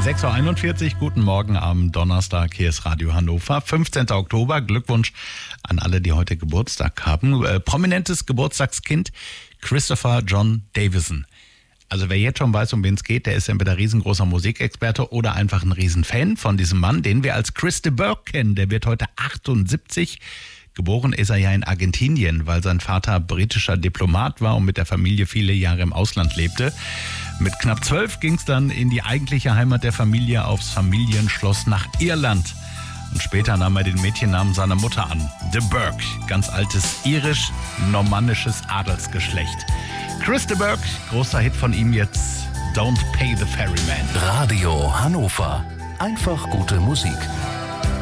6.41 Uhr, guten Morgen am Donnerstag, hier ist Radio Hannover, 15. Oktober, Glückwunsch an alle, die heute Geburtstag haben. Prominentes Geburtstagskind, Christopher John Davison. Also wer jetzt schon weiß, um wen es geht, der ist entweder riesengroßer Musikexperte oder einfach ein Riesenfan von diesem Mann, den wir als Chris de Burgh kennen. Der wird heute 78. Geboren ist er ja in Argentinien, weil sein Vater britischer Diplomat war und mit der Familie viele Jahre im Ausland lebte. Mit knapp 12 ging es dann in die eigentliche Heimat der Familie aufs Familienschloss nach Irland. Und später nahm er den Mädchennamen seiner Mutter an, de Burgh, ganz altes irisch-normannisches Adelsgeschlecht. Chris de Burgh, großer Hit von ihm jetzt, Don't Pay the Ferryman. Radio Hannover, einfach gute Musik.